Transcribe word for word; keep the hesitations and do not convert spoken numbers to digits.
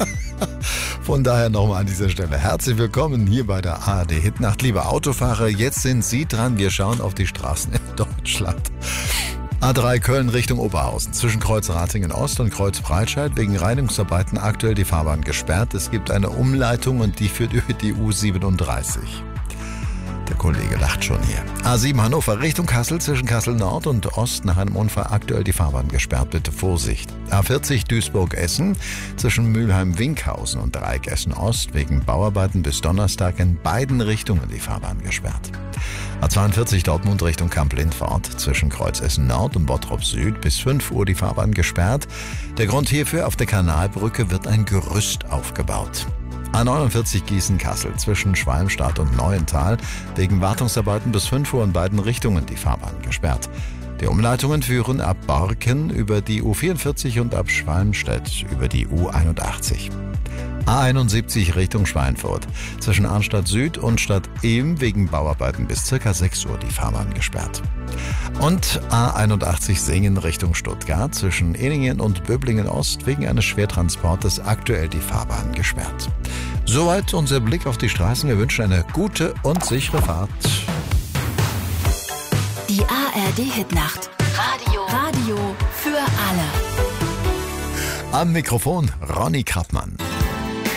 Von daher nochmal an dieser Stelle herzlich willkommen hier bei der A R D Hitnacht. Liebe Autofahrer, jetzt sind Sie dran. Wir schauen auf die Straßen in Deutschland. A drei Köln Richtung Oberhausen. Zwischen Kreuz Ratingen Ost und Kreuz Breitscheid wegen Reinigungsarbeiten aktuell die Fahrbahn gesperrt. Es gibt eine Umleitung und die führt über die U siebenunddreißig. Der Kollege lacht schon hier. A sieben Hannover Richtung Kassel, zwischen Kassel Nord und Ost nach einem Unfall aktuell die Fahrbahn gesperrt. Bitte Vorsicht. A vierzig Duisburg-Essen, zwischen Mülheim-Winkhausen und Dreieck Essen Ost wegen Bauarbeiten bis Donnerstag in beiden Richtungen die Fahrbahn gesperrt. A zweiundvierzig Dortmund Richtung Kamp-Lindfort, zwischen Kreuz Essen Nord und Bottrop Süd bis fünf Uhr die Fahrbahn gesperrt. Der Grund hierfür: auf der Kanalbrücke wird ein Gerüst aufgebaut. A neunundvierzig Gießen-Kassel, zwischen Schwalmstadt und Neuental wegen Wartungsarbeiten bis fünf Uhr in beiden Richtungen die Fahrbahn gesperrt. Die Umleitungen führen ab Borken über die U vierundvierzig und ab Schwalmstedt über die U einundachtzig. A einundsiebzig Richtung Schweinfurt, zwischen Arnstadt Süd und Stadt Ehm wegen Bauarbeiten bis ca. sechs Uhr die Fahrbahn gesperrt. Und A einundachtzig Singen Richtung Stuttgart, zwischen Ehningen und Böblingen Ost wegen eines Schwertransportes aktuell die Fahrbahn gesperrt. Soweit unser Blick auf die Straßen. Wir wünschen eine gute und sichere Fahrt. Die A R D-Hitnacht. Radio. Radio für alle. Am Mikrofon Ronny Krappmann.